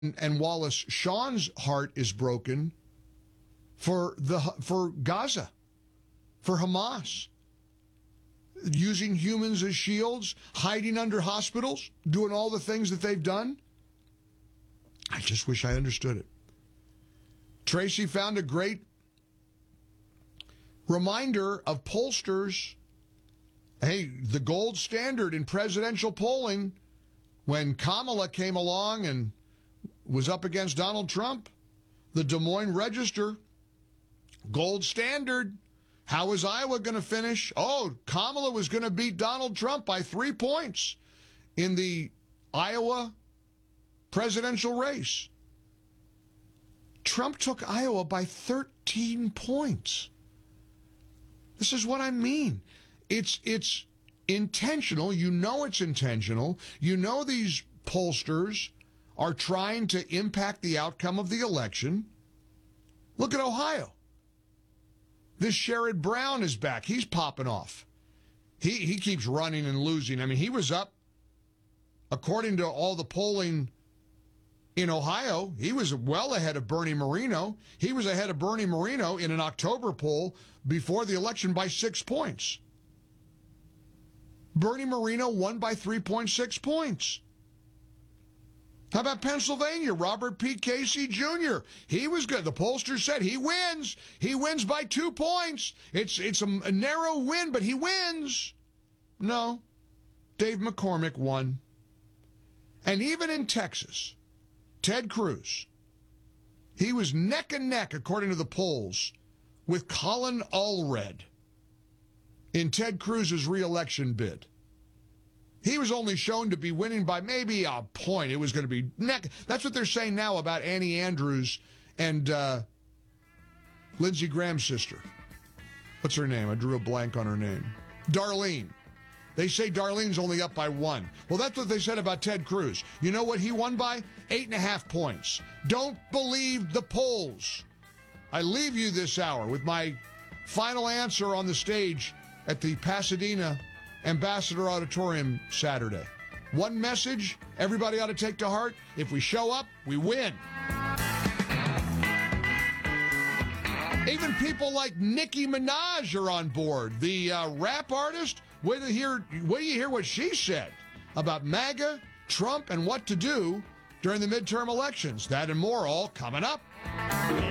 and Wallace Shawn's heart is broken for Gaza, for Hamas, using humans as shields, hiding under hospitals, doing all the things that they've done. I just wish I understood it. Tracy found a great reminder of pollsters. Hey, the gold standard in presidential polling, when Kamala came along and was up against Donald Trump, the Des Moines Register, gold standard. How was Iowa going to finish? Oh, Kamala was going to beat Donald Trump by 3 points in the Iowa presidential race. Trump took Iowa by 13 points. This is what I mean. It's intentional. You know it's intentional. You know these pollsters are trying to impact the outcome of the election. Look at Ohio. This Sherrod Brown is back. He's popping off. He keeps running and losing. I mean, he was up, according to all the polling in Ohio, he was well ahead of Bernie Moreno. He was ahead of Bernie Moreno in an October poll before the election by 6 points. Bernie Moreno won by 3.6 points. How about Pennsylvania? Robert P. Casey Jr. He was good. The pollsters said he wins. He wins by 2 points. It's a narrow win, but he wins. No. Dave McCormick won. And even in Texas, Ted Cruz, he was neck and neck, according to the polls, with Colin Allred in Ted Cruz's re-election bid. He was only shown to be winning by maybe a point. It was going to be neck. That's what they're saying now about Annie Andrews and Lindsey Graham's sister. What's her name? I drew a blank on her name. Darlene. They say Darlene's only up by 1. Well, that's what they said about Ted Cruz. You know what he won by? 8.5 points. Don't believe the polls. I leave you this hour with my final answer on the stage at the Pasadena Ambassador Auditorium Saturday. One message everybody ought to take to heart: if we show up, we win. Even people like Nicki Minaj are on board. The rap artist, wait till you hear what she said about MAGA, Trump, and what to do during the midterm elections. That and more all coming up.